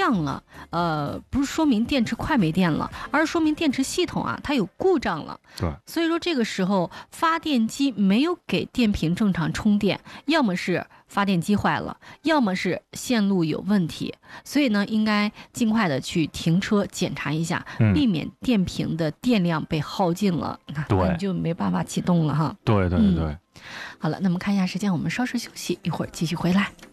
亮了，不是说明电池快没电了，而是说明电池系统啊它有故障了。 对， 所以说这个时候发电机没有给电瓶正常充电，要么是发电机坏了，要么是线路有问题，所以呢，应该尽快的去停车检查一下，避免电瓶的电量被耗尽了， 对， 你就没办法启动了哈。 对对对。 好了，那么看一下时间，我们稍事休息，一会儿继续回来。